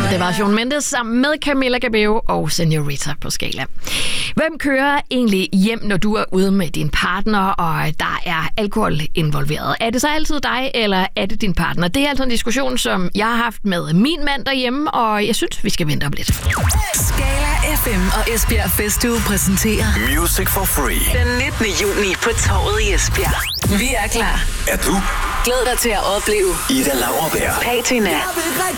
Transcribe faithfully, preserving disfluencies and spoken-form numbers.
Det var Shawn Mendes sammen med Camila Cabello og Señorita på skala. Hvem kører egentlig hjem, når du er ude med din partner, og der er alkohol involveret? Er det så altid dig, eller er det din partner? Det er altså en diskussion, som jeg har haft med min mand derhjemme, og jeg synes, vi skal vente om lidt. Skala F M og Esbjerg Festuge præsenterer Music for Free. den nittende juni på Torvet i Esbjerg. Vi er klar. Er du? Glæd dig til at opleve Ida Lauerberg, Patina,